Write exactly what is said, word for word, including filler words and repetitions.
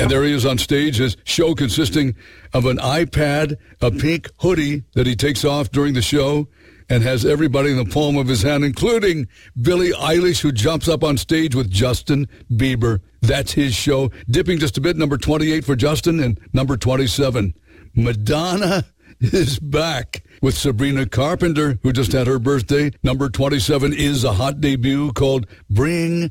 And there he is on stage, his show consisting of an iPad, a pink hoodie that he takes off during the show, and has everybody in the palm of his hand, including Billie Eilish, who jumps up on stage with Justin Bieber. That's his show. Dipping just a bit, number twenty-eight for Justin, and number twenty-seven, Madonna is back with Sabrina Carpenter, who just had her birthday. Number twenty-seven is a hot debut called Bring